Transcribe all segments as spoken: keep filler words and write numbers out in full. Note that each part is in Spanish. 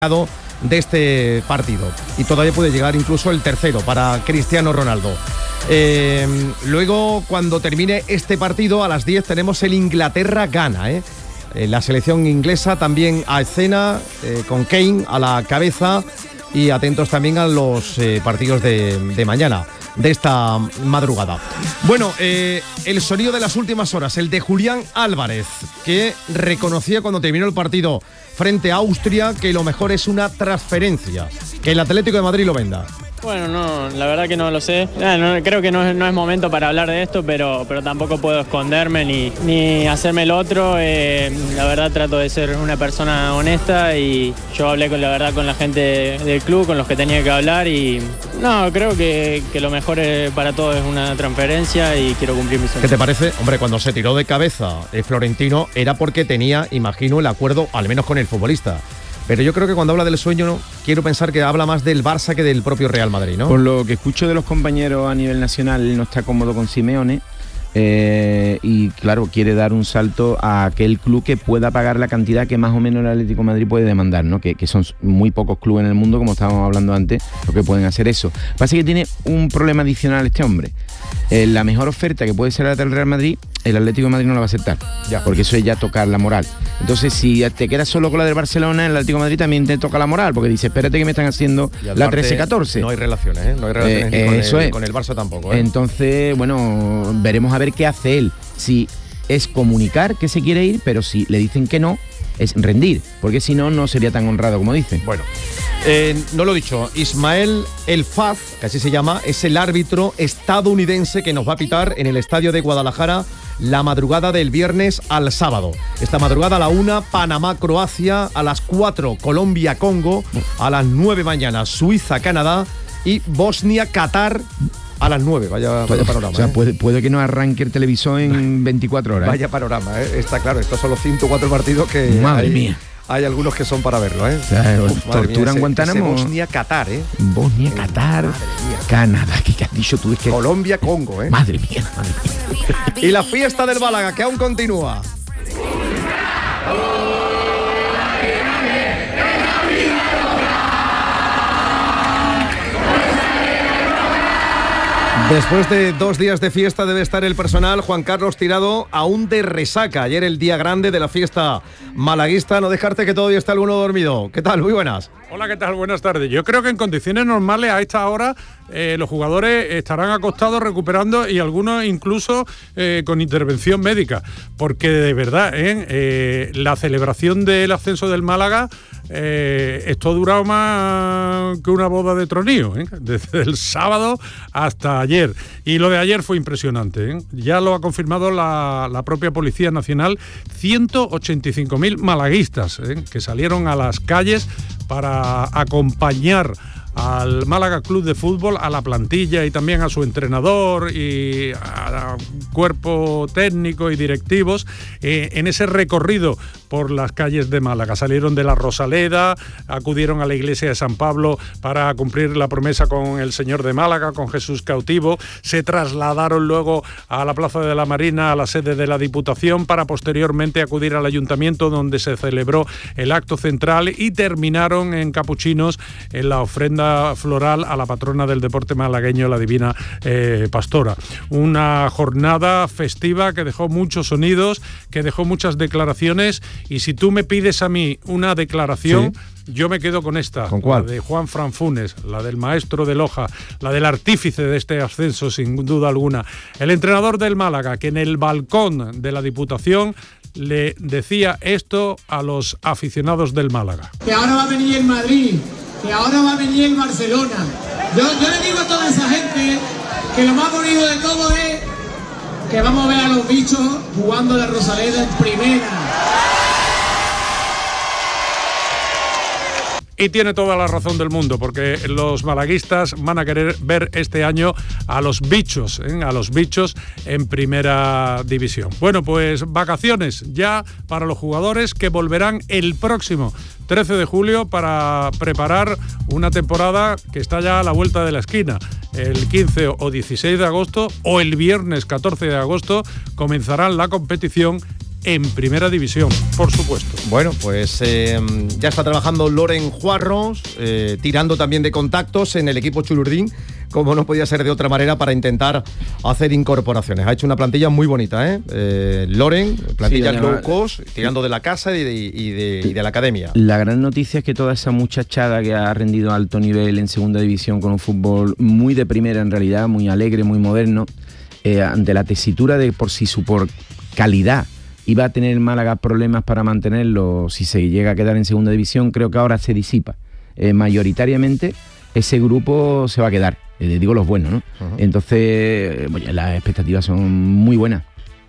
de este partido, y todavía puede llegar incluso el tercero para Cristiano Ronaldo. Eh, luego, cuando termine este partido, a las diez tenemos el Inglaterra-Ghana, ¿eh? Eh, la selección inglesa también a escena, eh, con Kane a la cabeza, y atentos también a los eh, partidos de, de mañana, de esta madrugada. Bueno, eh, el sonido de las últimas horas, el de Julián Álvarez, que reconocía cuando terminó el partido frente a Austria que lo mejor es una transferencia, que el Atlético de Madrid lo venda. Bueno, no, la verdad que no lo sé. No, no, creo que no es, no es momento para hablar de esto, pero, pero tampoco puedo esconderme ni, ni hacerme el otro. Eh, la verdad trato de ser una persona honesta, y yo hablé con la verdad con la gente del club, con los que tenía que hablar, y no, creo que, que lo mejor para todos es una transferencia y quiero cumplir mi sueño. ¿Qué te parece? Hombre, cuando se tiró de cabeza el Florentino era porque tenía, imagino, el acuerdo al menos con el futbolista. Pero yo creo que cuando habla del sueño, ¿no? Quiero pensar que habla más del Barça que del propio Real Madrid, ¿no? Por lo que escucho de los compañeros a nivel nacional, él no está cómodo con Simeone, eh, y claro, quiere dar un salto a aquel club que pueda pagar la cantidad que más o menos el Atlético de Madrid puede demandar, ¿no? Que, que son muy pocos clubes en el mundo, como estábamos hablando antes, los que pueden hacer eso. Pasa que tiene un problema adicional este hombre. Eh, la mejor oferta que puede ser la del Real Madrid, el Atlético de Madrid no la va a aceptar, ya, porque eso es ya tocar la moral. Entonces, si te quedas solo con la del Barcelona, el Atlético de Madrid también te toca la moral, porque dice, espérate que me están haciendo la trece catorce. No hay relaciones, ¿eh? No hay relaciones eh, ni con, eso el, es. con el Barça tampoco, ¿eh? Entonces, bueno, veremos a ver qué hace él. Si es comunicar que se quiere ir, pero si le dicen que no, es rendir, porque si no, no sería tan honrado como dicen. Bueno, eh, no lo he dicho, Ismael El Faz, que así se llama, es el árbitro estadounidense que nos va a pitar en el estadio de Guadalajara la madrugada del viernes al sábado. Esta madrugada a la una, Panamá-Croacia, a las cuatro, Colombia-Congo, a las nueve mañana, Suiza-Canadá y Bosnia-Qatar a las nueve. Vaya, vaya panorama. O sea, ¿eh? puede, puede que no arranque el televisor en veinticuatro horas. ¿eh? Vaya panorama, ¿eh? Está claro, estos son los ciento cuatro partidos que... Madre hay, mía. Hay algunos que son para verlo, ¿eh? O sea, Uf, tortura en Guantánamo. Bosnia-Qatar, ¿eh? Bosnia-Qatar, Canadá, ¿qué has dicho tú? Es que... Colombia-Congo, ¿eh? Madre mía, madre mía. Y la fiesta del Málaga, que aún continúa. Después de dos días de fiesta debe estar el personal, Juan Carlos, tirado aún de resaca. Ayer el día grande de la fiesta malaguista. No dejarte que todavía está alguno dormido. ¿Qué tal? Muy buenas. Hola, ¿qué tal? Buenas tardes. Yo creo que en condiciones normales a esta hora eh, los jugadores estarán acostados recuperando, y algunos incluso eh, con intervención médica, porque de verdad ¿eh? Eh, la celebración del ascenso del Málaga, eh, esto ha durado más que una boda de tronío, ¿eh? Desde el sábado hasta ayer, y lo de ayer fue impresionante, ¿eh? Ya lo ha confirmado la, la propia Policía Nacional, ciento ochenta y cinco mil malaguistas ¿eh? que salieron a las calles para acompañar al Málaga Club de Fútbol, a la plantilla y también a su entrenador y al cuerpo técnico y directivos eh, en ese recorrido por las calles de Málaga. Salieron de la Rosaleda, acudieron a la iglesia de San Pablo para cumplir la promesa con el Señor de Málaga, con Jesús cautivo, se trasladaron luego a la Plaza de la Marina, a la sede de la Diputación, para posteriormente acudir al Ayuntamiento, donde se celebró el acto central, y terminaron en Capuchinos en la ofrenda floral a la patrona del deporte malagueño, la Divina eh, Pastora. Una jornada festiva que dejó muchos sonidos, que dejó muchas declaraciones, y si tú me pides a mí una declaración, sí, yo me quedo con esta. ¿Con cuál? La de Juan Fran Funes, la del maestro de Loja, la del artífice de este ascenso, sin duda alguna. El entrenador del Málaga, que en el balcón de la Diputación le decía esto a los aficionados del Málaga. Que ahora va a venir el Madrid, que ahora va a venir el Barcelona. Yo, yo le digo a toda esa gente que lo más bonito de todo es que vamos a ver a los bichos jugando la Rosaleda en primera. Y tiene toda la razón del mundo, porque los malaguistas van a querer ver este año a los bichos, ¿eh? a los bichos en primera división. Bueno, pues vacaciones ya para los jugadores, que volverán el próximo trece de julio para preparar una temporada que está ya a la vuelta de la esquina. El quince o dieciséis de agosto o el viernes catorce de agosto comenzarán la competición en primera división, por supuesto. Bueno, pues eh, ya está trabajando Loren Juarros, eh, tirando también de contactos en el equipo Chulurdín, como no podía ser de otra manera, para intentar hacer incorporaciones. Ha hecho una plantilla muy bonita, ¿eh? eh Loren, plantilla sí, low cost, tirando de la casa y de, y, de, y de la academia. La gran noticia es que toda esa muchachada que ha rendido a alto nivel en segunda división con un fútbol muy de primera en realidad, muy alegre, muy moderno, eh, ante la tesitura de por si su por calidad iba a tener Málaga problemas para mantenerlo si se llega a quedar en segunda división, creo que ahora se disipa. Eh, mayoritariamente ese grupo se va a quedar, eh, digo los buenos, ¿no? Uh-huh. Entonces, bueno, las expectativas son muy buenas.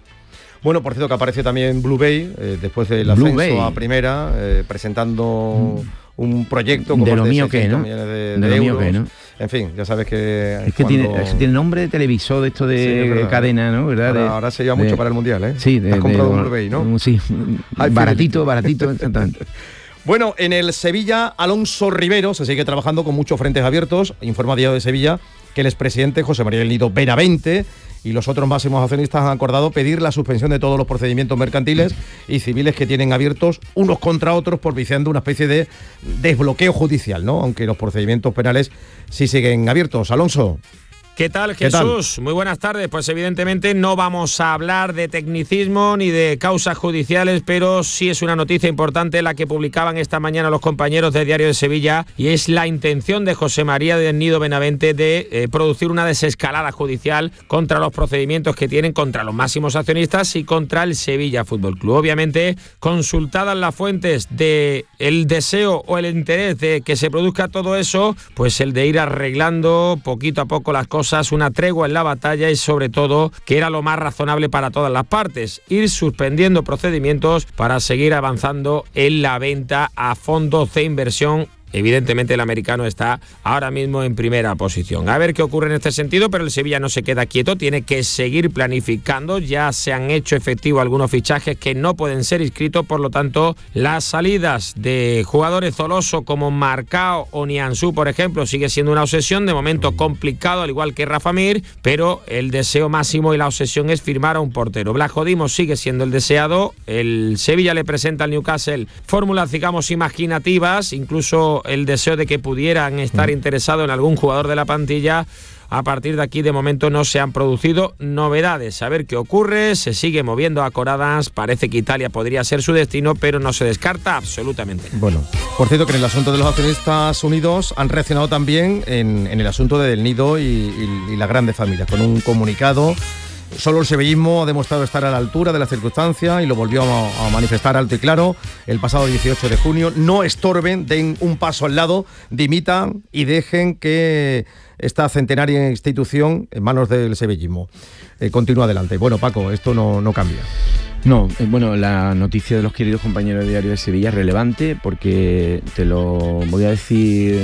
Bueno, por cierto que aparece también Blue Bay, eh, después del Blue ascenso Bay. a primera, eh, presentando mm. un proyecto con de lo más mío de que, ¿no? millones de, de, de lo euros. mío que, ¿no? En fin, ya sabes que... Es que, cuando... tiene, es que tiene nombre de televisor de esto de, sí, verdad, cadena, ¿no? ¿Verdad? Ahora, de, ahora se lleva de, mucho para el Mundial, ¿eh? Sí. De, Has comprado de, un Blue Bay, ¿no? Sí, baratito, baratito, exactamente. Bueno, en el Sevilla, Alonso Rivero se sigue trabajando con muchos frentes abiertos. Informa Diario de Sevilla que el expresidente José María del Nido Benavente y los otros máximos accionistas han acordado pedir la suspensión de todos los procedimientos mercantiles y civiles que tienen abiertos unos contra otros, propiciando una especie de desbloqueo judicial, ¿no? Aunque los procedimientos penales sí siguen abiertos. Alonso. ¿Qué tal, Jesús? ¿Qué tal? Muy buenas tardes. Pues evidentemente no vamos a hablar de tecnicismo ni de causas judiciales, pero sí es una noticia importante la que publicaban esta mañana los compañeros de Diario de Sevilla, y es la intención de José María del Nido Benavente de eh, producir una desescalada judicial contra los procedimientos que tienen contra los máximos accionistas y contra el Sevilla Fútbol Club. Obviamente, consultadas las fuentes de el deseo o el interés de que se produzca todo eso, pues el de ir arreglando poquito a poco las cosas, una tregua en la batalla, y sobre todo que era lo más razonable para todas las partes, ir suspendiendo procedimientos para seguir avanzando en la venta a fondos de inversión. Evidentemente el americano está ahora mismo en primera posición. A ver qué ocurre en este sentido, pero el Sevilla no se queda quieto, tiene que seguir planificando. Ya se han hecho efectivos algunos fichajes que no pueden ser inscritos, por lo tanto las salidas de jugadores Zoloso como Marcao o Nianzú, por ejemplo, sigue siendo una obsesión, de momento complicado, al igual que Rafa Mir, pero el deseo máximo y la obsesión es firmar a un portero. Blajo Dimos sigue siendo el deseado, el Sevilla le presenta al Newcastle fórmulas, digamos, imaginativas, incluso el deseo de que pudieran estar interesados en algún jugador de la plantilla. A partir de aquí, de momento, no se han producido novedades. A ver qué ocurre, se sigue moviendo a coradas, parece que Italia podría ser su destino, pero no se descarta absolutamente. Bueno, por cierto que en el asunto de los accionistas unidos han reaccionado también en, en el asunto de Del Nido y, y, y la grande familia, con un comunicado. Solo el sevillismo ha demostrado estar a la altura de la circunstancia y lo volvió a, a manifestar alto y claro el pasado dieciocho de junio. No estorben, den un paso al lado, dimitan y dejen que esta centenaria institución en manos del sevillismo eh, continúe adelante. Bueno, Paco, esto no, no cambia. No, eh, bueno, la noticia de los queridos compañeros de Diario de Sevilla es relevante porque te lo voy a decir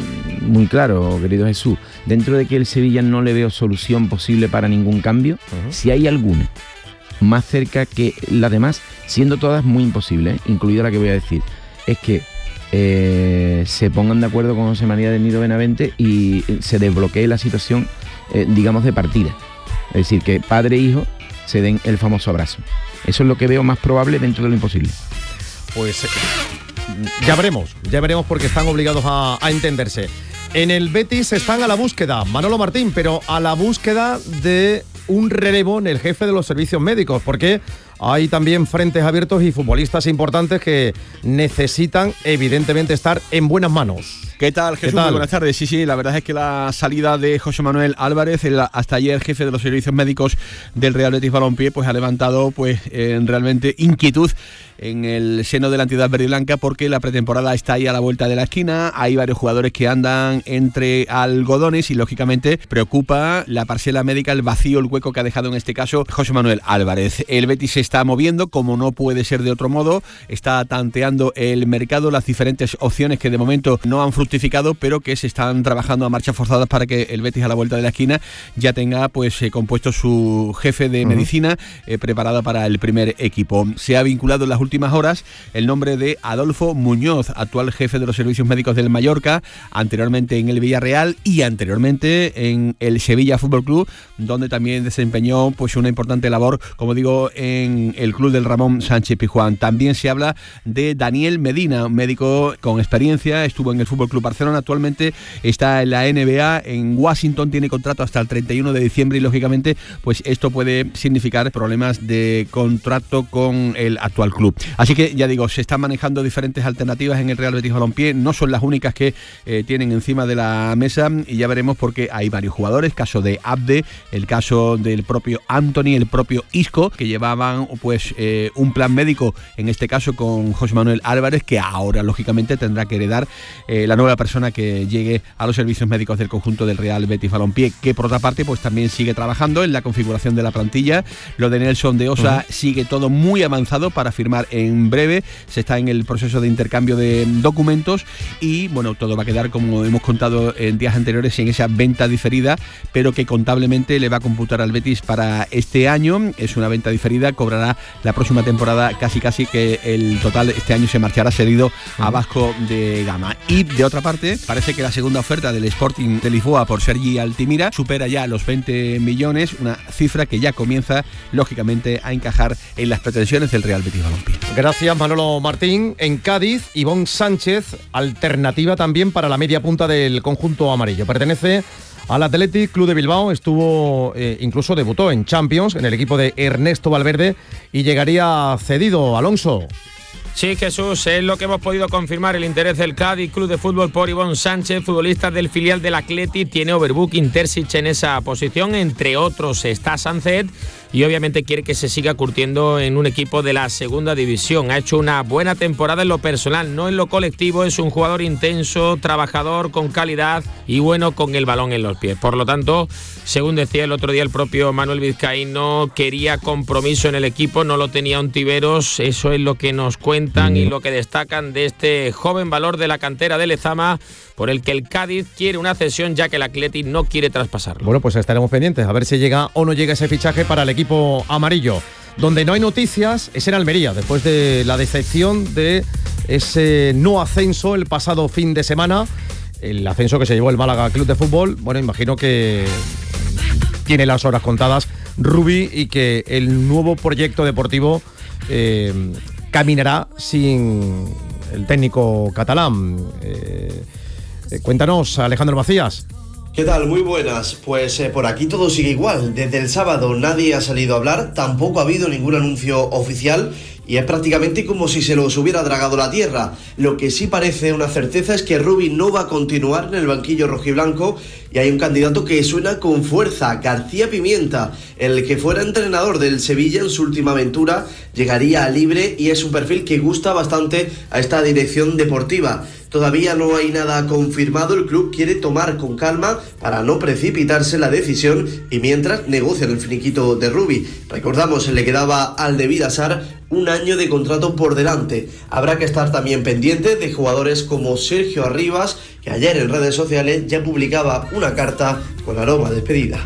muy claro, querido Jesús. Dentro de que el Sevilla no le veo solución posible para ningún cambio, uh-huh. si hay alguna más cerca que las demás, siendo todas muy imposibles, ¿eh? incluida la que voy a decir, es que eh, se pongan de acuerdo con José María del Nido Benavente y se desbloquee la situación, eh, digamos, de partida. Es decir, que padre e hijo se den el famoso abrazo. Eso es lo que veo más probable dentro de lo imposible. Pues eh, ya veremos, ya veremos porque están obligados a, a entenderse. En el Betis están a la búsqueda, Manolo Martín, pero a la búsqueda de un relevo en el jefe de los servicios médicos, porque hay también frentes abiertos y futbolistas importantes que necesitan evidentemente estar en buenas manos. ¿Qué tal, Jesús? ¿Qué tal? Muy buenas tardes. Sí, sí, la verdad es que la salida de José Manuel Álvarez, el hasta ayer jefe de los servicios médicos del Real Betis Balompié, pues ha levantado pues eh, realmente inquietud en el seno de la entidad verde y blanca, porque la pretemporada está ahí a la vuelta de la esquina, hay varios jugadores que andan entre algodones y lógicamente preocupa la parcela médica, el vacío, el hueco que ha dejado en este caso José Manuel Álvarez. El Betis se está moviendo, como no puede ser de otro modo, está tanteando el mercado, las diferentes opciones que de momento no han fructificado justificado, pero que se están trabajando a marchas forzadas para que el Betis a la vuelta de la esquina ya tenga pues eh, compuesto su jefe de uh-huh. medicina eh, preparado para el primer equipo. Se ha vinculado en las últimas horas el nombre de Adolfo Muñoz, actual jefe de los servicios médicos del Mallorca, anteriormente en el Villarreal y anteriormente en el Sevilla Fútbol Club, donde también desempeñó pues una importante labor, como digo, en el club del Ramón Sánchez Pizjuán. También se habla de Daniel Medina, un médico con experiencia, estuvo en el Fútbol Club Barcelona, actualmente está en la N B A, en Washington, tiene contrato hasta el treinta y uno de diciembre y lógicamente pues esto puede significar problemas de contrato con el actual club. Así que ya digo, se están manejando diferentes alternativas en el Real Betis Balompié, no son las únicas que eh, tienen encima de la mesa y ya veremos porque hay varios jugadores, caso de Abde, el caso del propio Anthony, el propio Isco, que llevaban pues eh, un plan médico, en este caso con José Manuel Álvarez, que ahora lógicamente tendrá que heredar eh, la nueva persona que llegue a los servicios médicos del conjunto del Real Betis Balompié, que por otra parte pues también sigue trabajando en la configuración de la plantilla. Lo de Nelson de Osa uh-huh. sigue todo muy avanzado para firmar en breve, se está en el proceso de intercambio de documentos y bueno, todo va a quedar como hemos contado en días anteriores en esa venta diferida, pero que contablemente le va a computar al Betis para este año. Es una venta diferida, cobrará la próxima temporada casi casi que el total este año se marchará cedido uh-huh. a Vasco de Gama. Y de otra parte, parece que la segunda oferta del Sporting de Lisboa por Sergi Altimira supera ya los veinte millones, una cifra que ya comienza lógicamente a encajar en las pretensiones del Real Betis Balompié. Gracias, Manolo Martín. En Cádiz, Ivonne Sánchez, alternativa también para la media punta del conjunto amarillo. Pertenece al Athletic Club de Bilbao, estuvo, eh, incluso debutó en Champions, en el equipo de Ernesto Valverde y llegaría cedido, Alonso. Sí, Jesús, es lo que hemos podido confirmar, el interés del Cádiz Club de Fútbol por Ivonne Sánchez, futbolista del filial del Athletic, tiene overbooking Terzic en esa posición, entre otros está Sánchez y obviamente quiere que se siga curtiendo en un equipo de la segunda división. Ha hecho una buena temporada en lo personal, no en lo colectivo, es un jugador intenso, trabajador, con calidad y bueno con el balón en los pies. Por lo tanto, según decía el otro día el propio Manuel Vizcaíno, quería compromiso en el equipo, no lo tenía Ontiveros, eso es lo que nos cuentan y lo que destacan de este joven valor de la cantera de Lezama, por el que el Cádiz quiere una cesión ya que el Athletic no quiere traspasarlo. Bueno, pues estaremos pendientes a ver si llega o no llega ese fichaje para el equipo amarillo. Donde no hay noticias es en Almería, después de la decepción de ese no ascenso el pasado fin de semana, el ascenso que se llevó el Málaga Club de Fútbol. Bueno, imagino que tiene las horas contadas Rubi y que el nuevo proyecto deportivo eh, caminará sin el técnico catalán. Eh, eh, cuéntanos, Alejandro Macías. ¿Qué tal? Muy buenas. Pues eh, por aquí todo sigue igual. Desde el sábado nadie ha salido a hablar, tampoco ha habido ningún anuncio oficial y es prácticamente como si se los hubiera tragado la tierra. Lo que sí parece una certeza es que Rubi no va a continuar en el banquillo rojiblanco y hay un candidato que suena con fuerza, García Pimienta, el que fuera entrenador del Sevilla en su última aventura, llegaría a libre y es un perfil que gusta bastante a esta dirección deportiva. Todavía no hay nada confirmado, el club quiere tomar con calma para no precipitarse la decisión y mientras negocian el finiquito de Rubi. Recordamos, le quedaba al de Vidassar un año de contrato por delante. Habrá que estar también pendiente de jugadores como Sergio Arribas, que ayer en redes sociales ya publicaba una carta con aroma de despedida.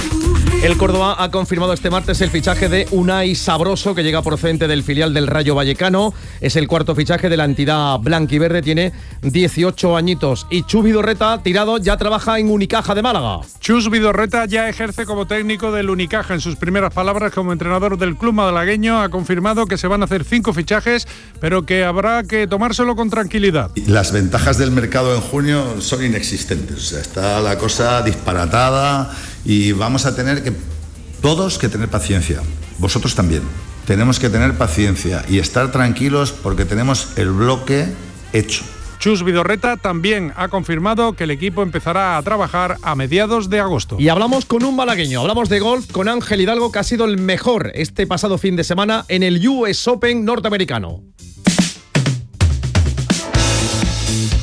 El Córdoba ha confirmado este martes el fichaje de Unai Sabroso, que llega procedente del filial del Rayo Vallecano. Es el cuarto fichaje de la entidad blanquiverde, tiene dieciocho añitos. Y Chus Vidorreta, tirado, ya trabaja en Unicaja de Málaga. Chus Vidorreta ya ejerce como técnico del Unicaja. En sus primeras palabras como entrenador del club malagueño ha confirmado que se van a hacer cinco fichajes, pero que habrá que tomárselo con tranquilidad. Las ventajas del mercado en junio son inexistentes. O sea, está la cosa disparatada y vamos a tener que todos que tener paciencia. Vosotros también. Tenemos que tener paciencia y estar tranquilos porque tenemos el bloque hecho. Chus Vidorreta también ha confirmado que el equipo empezará a trabajar a mediados de agosto. Y hablamos con un malagueño, hablamos de golf con Ángel Hidalgo, que ha sido el mejor este pasado fin de semana en el U S Open norteamericano.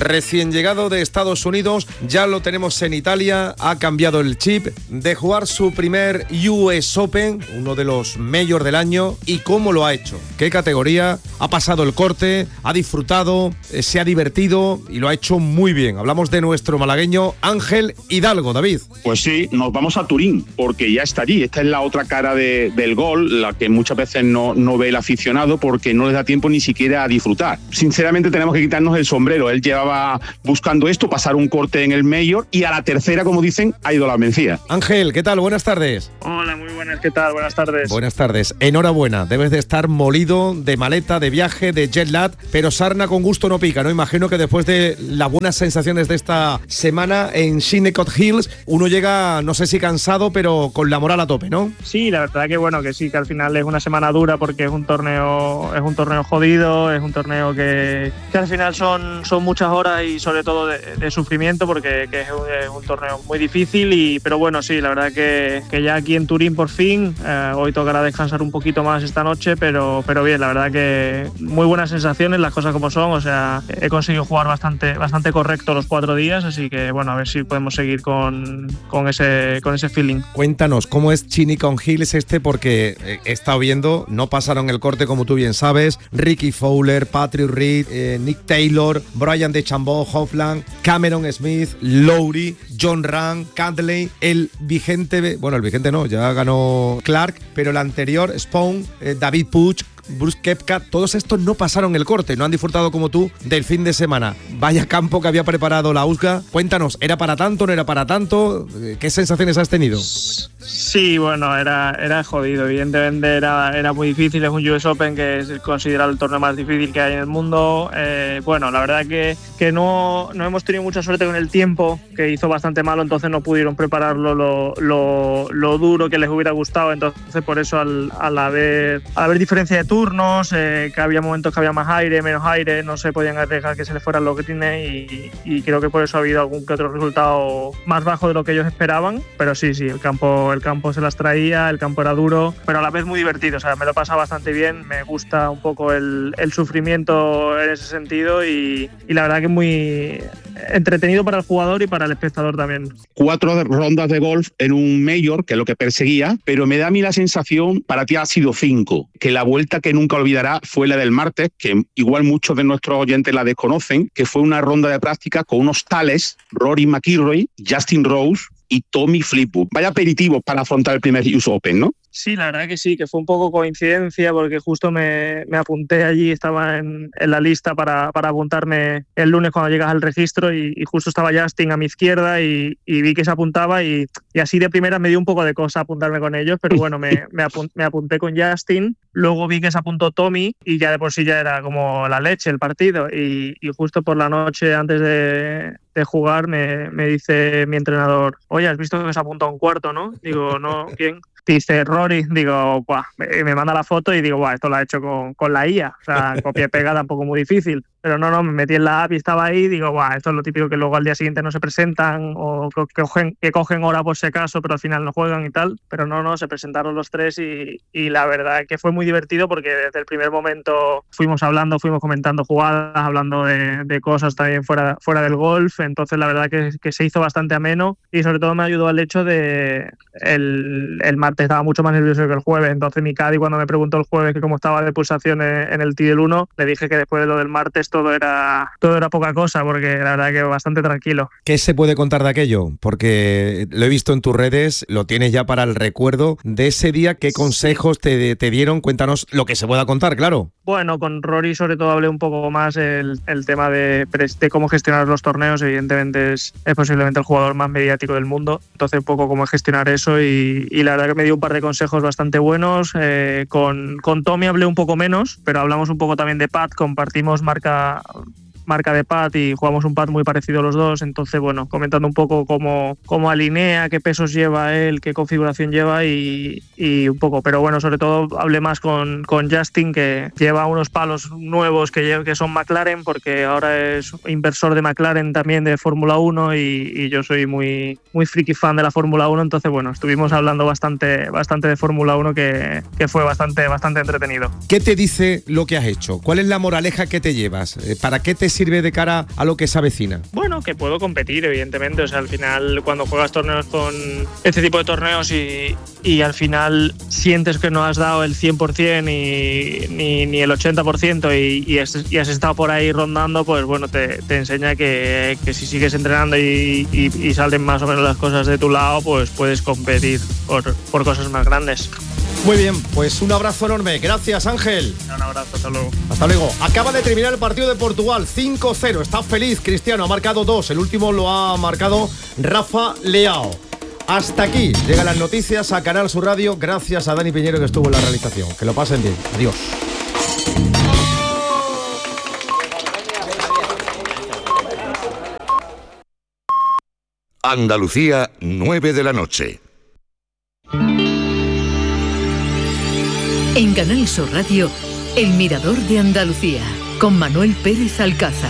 recién llegado de Estados Unidos, ya lo tenemos en Italia, ha cambiado el chip de jugar su primer U S Open, uno de los majors del año, y cómo lo ha hecho, qué categoría, ha pasado el corte, ha disfrutado, eh, se ha divertido y lo ha hecho muy bien. Hablamos de nuestro malagueño Ángel Hidalgo, David. Pues sí, nos vamos a Turín, porque ya está allí. Esta es la otra cara de, del gol, la que muchas veces no, no ve el aficionado porque no les da tiempo ni siquiera a disfrutar. Sinceramente tenemos que quitarnos el sombrero. Él llevaba buscando esto, pasar un corte en el Major, y a la tercera, como dicen, ha ido la vencida. Ángel, ¿qué tal? Buenas tardes. Hola, muy buenas, ¿qué tal? Buenas tardes. Buenas tardes. Enhorabuena, debes de estar molido de maleta, de viaje, de jet lag, pero sarna con gusto no pica, ¿no? Imagino que después de las buenas sensaciones de esta semana en Shinnecock Hills, uno llega, no sé si cansado, pero con la moral a tope, ¿no? Sí, la verdad que bueno, que sí, que al final es una semana dura porque es un torneo, es un torneo jodido, es un torneo que, que al final son, son muchas horas y sobre todo de, de sufrimiento porque que es, un, es un torneo muy difícil, y pero bueno, sí, la verdad que, que ya aquí en Turín por fin, eh, hoy tocará descansar un poquito más esta noche, pero, pero bien, la verdad que muy buenas sensaciones, las cosas como son, o sea, he conseguido jugar bastante, bastante correcto los cuatro días, así que bueno, a ver si podemos seguir con, con, ese, con ese feeling. Cuéntanos, ¿cómo es Shinnecock Hills este? Porque he estado viendo, no pasaron el corte como tú bien sabes, Ricky Fowler, Patrick Reed, eh, Nick Taylor, Brian DeChambeau, Hofland, Cameron Smith, Lowry, John Ram, Cadley, el vigente, bueno, el vigente no, ya ganó Clark, pero el anterior, Spawn, eh, David Puig, Bruce Koepka, todos estos no pasaron el corte, no han disfrutado como tú del fin de semana. Vaya campo que había preparado la U S G A. Cuéntanos, ¿era para tanto, no era para tanto? ¿Qué sensaciones has tenido? Sí, bueno, era, era jodido, evidentemente era, era muy difícil, es un U S Open que es considerado el torneo más difícil que hay en el mundo. Eh, bueno, la verdad que, que no, no hemos tenido mucha suerte con el tiempo, que hizo bastante malo, entonces no pudieron prepararlo lo, lo, lo duro que les hubiera gustado, entonces por eso al, al, haber, al haber diferencia de turnos, eh, que había momentos que había más aire, menos aire, no se podían arriesgar que se les fuera lo que tiene, y, y creo que por eso ha habido algún que otro resultado más bajo de lo que ellos esperaban, pero sí, sí, el campo, el campo se las traía, el campo era duro, pero a la vez muy divertido, o sea, me lo he pasado bastante bien, me gusta un poco el, el sufrimiento en ese sentido, y, y la verdad que es muy entretenido para el jugador y para el espectador también. Cuatro rondas de golf en un Major, que es lo que perseguía, pero me da a mí la sensación, para ti ha sido cinco, que la vuelta que nunca olvidará fue la del martes, que igual muchos de nuestros oyentes la desconocen, que fue una ronda de práctica con unos tales Rory McIlroy, Justin Rose y Tommy Fleetwood. Vaya aperitivos para afrontar el primer U S Open, ¿no? Sí, la verdad que sí, que fue un poco coincidencia porque justo me, me apunté allí, estaba en, en la lista para, para apuntarme el lunes cuando llegas al registro, y, y justo estaba Justin a mi izquierda y, y vi que se apuntaba, y, y así de primera me dio un poco de cosa apuntarme con ellos, pero bueno, me, me, apunt, me apunté con Justin, luego vi que se apuntó Tommy y ya de por sí ya era como la leche el partido, y, y justo por la noche antes de, de jugar me, me dice mi entrenador: oye, ¿has visto que se apuntó a un cuarto, no? Digo, no, ¿quién? Dice Rory, digo, buah, me, me manda la foto y digo, buah, esto lo ha hecho con, con la I A, o sea, copia y pega tampoco muy difícil, pero no, no, me metí en la app y estaba ahí, digo, buah, esto es lo típico que luego al día siguiente no se presentan o que cogen, que cogen hora por si acaso, pero al final no juegan y tal, pero no, no, se presentaron los tres, y, y la verdad que fue muy divertido porque desde el primer momento fuimos hablando, fuimos comentando jugadas, hablando de, de cosas también fuera, fuera del golf, entonces la verdad que, que se hizo bastante ameno, y sobre todo me ayudó el hecho de el, el estaba mucho más nervioso que el jueves, entonces mi caddy cuando me preguntó el jueves que cómo estaba de pulsaciones en el T del uno, le dije que después de lo del martes todo era todo era poca cosa, porque la verdad que bastante tranquilo. ¿Qué se puede contar de aquello? Porque lo he visto en tus redes, lo tienes ya para el recuerdo de ese día. ¿Qué consejos te, te dieron? Cuéntanos lo que se pueda contar, claro. Bueno, con Rory sobre todo hablé un poco más el, el tema de, de cómo gestionar los torneos. Evidentemente es, es posiblemente el jugador más mediático del mundo, entonces un poco cómo gestionar eso, y, y la verdad que me dio un par de consejos bastante buenos. Eh, con, con Tommy hablé un poco menos, pero hablamos un poco también de pad, compartimos marca marca de pad y jugamos un pad muy parecido los dos, entonces bueno, comentando un poco cómo, cómo alinea, qué pesos lleva él, qué configuración lleva y, y un poco, pero bueno, sobre todo hablé más con, con Justin, que lleva unos palos nuevos que, lleva, que son McLaren, porque ahora es inversor de McLaren también de Fórmula uno, y, y yo soy muy, muy friki fan de la Fórmula uno, entonces bueno, estuvimos hablando bastante, bastante de Fórmula uno, que, que fue bastante, bastante entretenido. ¿Qué te dice lo que has hecho? ¿Cuál es la moraleja que te llevas? ¿Para qué te sirve de cara a lo que se avecina? Bueno, que puedo competir, evidentemente. O sea, al final, cuando juegas torneos con este tipo de torneos y, y al final sientes que no has dado el cien por ciento y, ni, ni el ochenta por ciento y, y, has, y has estado por ahí rondando, pues bueno, te, te enseña que, que si sigues entrenando y, y, y salen más o menos las cosas de tu lado, pues puedes competir por, por cosas más grandes. Muy bien, pues un abrazo enorme. Gracias, Ángel. Un abrazo, hasta luego. Hasta luego. Acaba de terminar el partido de Portugal, cinco cero. Está feliz Cristiano, ha marcado dos. El último lo ha marcado Rafa Leao. Hasta aquí llegan las noticias a Canal Sur Radio. Gracias a Dani Piñero, que estuvo en la realización. Que lo pasen bien. Adiós. Andalucía, nueve de la noche. En Canal Sur Radio, El Mirador de Andalucía, con Manuel Pérez Alcázar.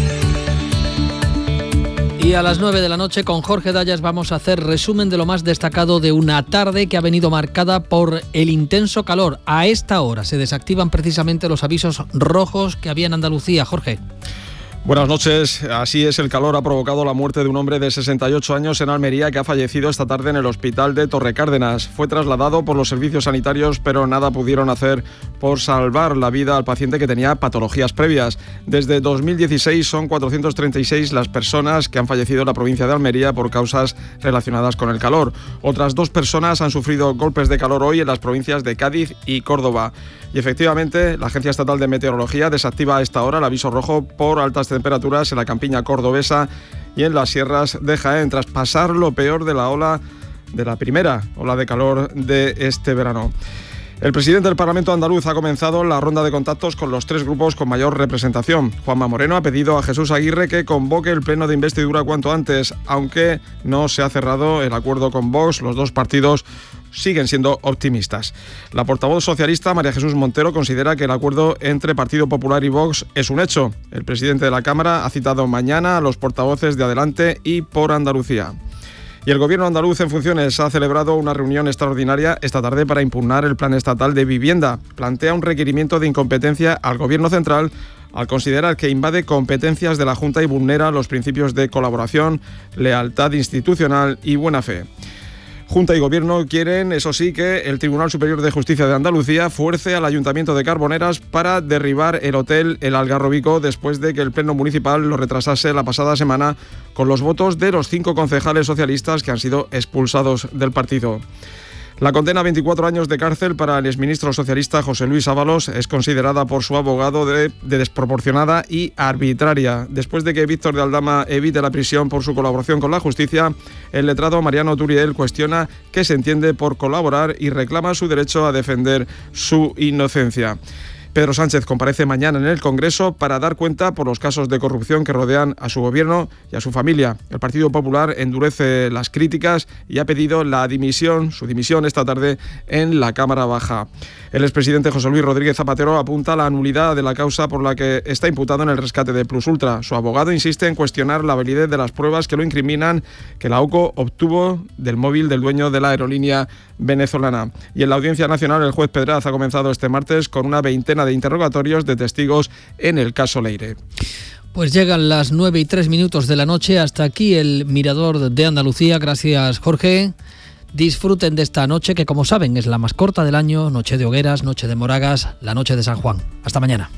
Y a las nueve de la noche con Jorge Dallas vamos a hacer resumen de lo más destacado de una tarde que ha venido marcada por el intenso calor. A esta hora se desactivan precisamente los avisos rojos que había en Andalucía. Jorge. Buenas noches. Así es, el calor ha provocado la muerte de un hombre de sesenta y ocho años en Almería que ha fallecido esta tarde en el hospital de Torrecárdenas. Fue trasladado por los servicios sanitarios, pero nada pudieron hacer por salvar la vida al paciente, que tenía patologías previas. Desde dos mil dieciséis son cuatrocientas treinta y seis las personas que han fallecido en la provincia de Almería por causas relacionadas con el calor. Otras dos personas han sufrido golpes de calor hoy en las provincias de Cádiz y Córdoba. Y efectivamente, la Agencia Estatal de Meteorología desactiva a esta hora el aviso rojo por altas temperaturas en la campiña cordobesa y en las sierras de Jaén, tras pasar lo peor de la ola, de la primera ola de calor de este verano. El presidente del Parlamento andaluz ha comenzado la ronda de contactos con los tres grupos con mayor representación. Juanma Moreno ha pedido a Jesús Aguirre que convoque el pleno de investidura cuanto antes, aunque no se ha cerrado el acuerdo con Vox. Los dos partidos siguen siendo optimistas. La portavoz socialista, María Jesús Montero, considera que el acuerdo entre Partido Popular y Vox es un hecho. El presidente de la Cámara ha citado mañana a los portavoces de Adelante y Por Andalucía. Y el Gobierno andaluz en funciones ha celebrado una reunión extraordinaria esta tarde para impugnar el Plan Estatal de Vivienda. Plantea un requerimiento de incompetencia al Gobierno central al considerar que invade competencias de la Junta y vulnera los principios de colaboración, lealtad institucional y buena fe. Junta y Gobierno quieren, eso sí, que el Tribunal Superior de Justicia de Andalucía fuerce al Ayuntamiento de Carboneras para derribar el hotel El Algarrobico después de que el Pleno Municipal lo retrasase la pasada semana con los votos de los cinco concejales socialistas que han sido expulsados del partido. La condena a veinticuatro años de cárcel para el exministro socialista José Luis Ábalos es considerada por su abogado de, de desproporcionada y arbitraria. Después de que Víctor de Aldama evite la prisión por su colaboración con la justicia, el letrado Mariano Turiel cuestiona qué se entiende por colaborar y reclama su derecho a defender su inocencia. Pedro Sánchez comparece mañana en el Congreso para dar cuenta por los casos de corrupción que rodean a su gobierno y a su familia. El Partido Popular endurece las críticas y ha pedido la dimisión, su dimisión esta tarde en la Cámara Baja. El expresidente José Luis Rodríguez Zapatero apunta a la nulidad de la causa por la que está imputado en el rescate de Plus Ultra. Su abogado insiste en cuestionar la validez de las pruebas que lo incriminan que la AUCO obtuvo del móvil del dueño de la aerolínea venezolana. Y en la Audiencia Nacional el juez Pedraz ha comenzado este martes con una veintena de interrogatorios de testigos en el caso Leire. Pues llegan las nueve y tres minutos de la noche. Hasta aquí el Mirador de Andalucía. Gracias, Jorge. Disfruten de esta noche que, como saben, es la más corta del año. Noche de hogueras, noche de moragas, la noche de San Juan. Hasta mañana.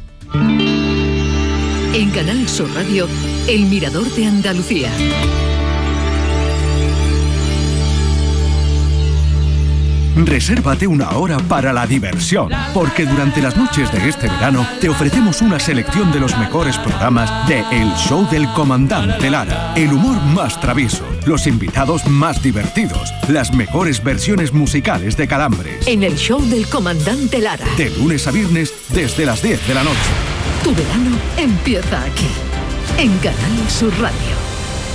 En Canal Sur Radio, El Mirador de Andalucía. Resérvate una hora para la diversión, porque durante las noches de este verano te ofrecemos una selección de los mejores programas de El Show del Comandante Lara. El humor más travieso, los invitados más divertidos, las mejores versiones musicales de Calambres. En El Show del Comandante Lara. De lunes a viernes desde las diez de la noche. Tu verano empieza aquí, en Canal Sur Radio.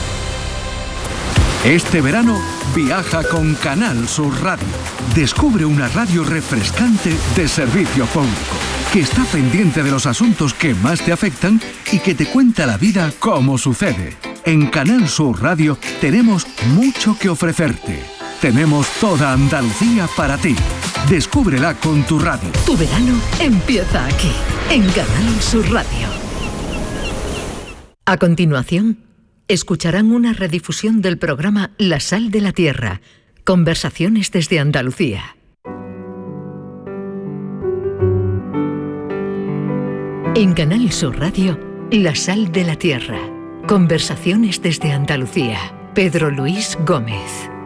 Este verano viaja con Canal Sur Radio. Descubre una radio refrescante de servicio público, que está pendiente de los asuntos que más te afectan y que te cuenta la vida como sucede. En Canal Sur Radio tenemos mucho que ofrecerte. Tenemos toda Andalucía para ti. Descúbrela con tu radio. Tu verano empieza aquí, en Canal Sur Radio. A continuación, escucharán una redifusión del programa La Sal de la Tierra, Conversaciones desde Andalucía. En Canal Sur Radio, La Sal de la Tierra, Conversaciones desde Andalucía. Pedro Luis Gómez.